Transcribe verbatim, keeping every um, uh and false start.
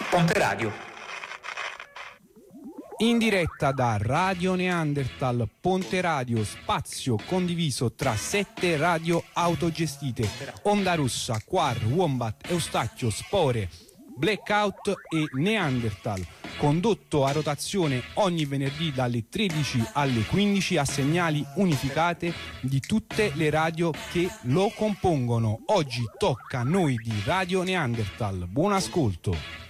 Ponte Radio. In diretta da Radio Neanderthal, Ponte Radio, spazio condiviso tra sette radio autogestite: Onda Rossa, Quar, Wombat, Eustachio, Spore, Blackout e Neanderthal, condotto a rotazione ogni venerdì dalle tredici alle quindici a segnali unificate di tutte le radio che lo compongono. Oggi tocca a noi di Radio Neanderthal. Buon ascolto.